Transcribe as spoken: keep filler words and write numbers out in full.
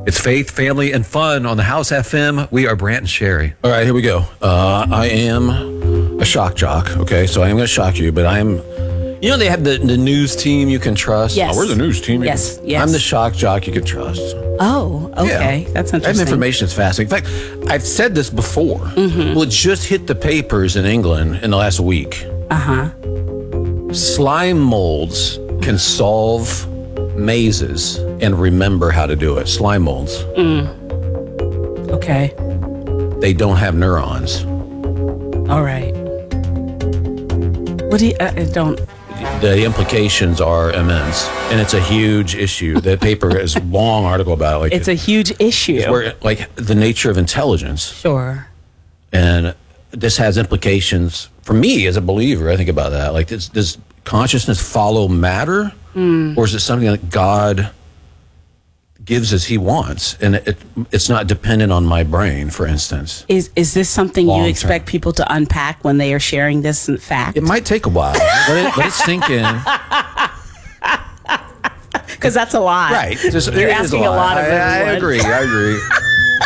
It's faith, family, and fun on the House F M. We are Brant and Sherry. All right, here we go. Uh, I am a shock jock, okay? So I am going to shock you, but I'm... You know they have the, the news team you can trust? Yes. Oh, we're the news team. Yes, yes. I'm the shock jock you can trust. Oh, okay. Yeah. That's That interesting. information is fascinating. In fact, I've said this before. Mm-hmm. Well, it just hit the papers in England in the last week. Uh-huh. Slime molds can solve mazes and remember how to do it. Slime molds. Mm. Okay. They don't have neurons. All right. What do you, uh, I don't... The implications are immense, and it's a huge issue. The paper is a long article about it. Like It's a huge issue. where, like the nature of intelligence, Sure. and this has implications for me as a believer. I think about that. Like, does, does consciousness follow matter, Mm. or is it something that God gives as He wants, and it, it's not dependent on my brain, for instance? Is is this something Long you term. expect people to unpack when they are sharing this fact? It might take a while. let, it, let it sink in. Because that's a lot. Right. Just, You're it is asking a lot of I, I everyone. agree. I agree.